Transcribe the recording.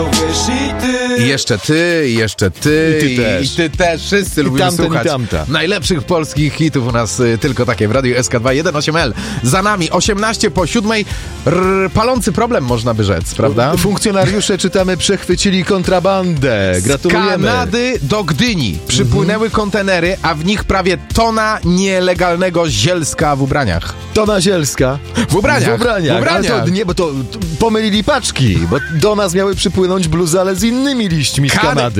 I jeszcze ty, I ty też. Wszyscy lubimy słuchać najlepszych polskich hitów u nas tylko takie w Radiu SK2 1.8L. Za nami 18 po 7. Palący problem, można by rzec, prawda? Funkcjonariusze, czytamy, przechwycili kontrabandę. Gratulujemy. Z Kanady do Gdyni przypłynęły kontenery, a w nich prawie tona nielegalnego zielska w ubraniach. Tona zielska? W ubraniach. Ale to nie, bo to pomylili paczki, bo do nas miały przypłynąć bluzy, ale z innymi liśćmi z Kanady.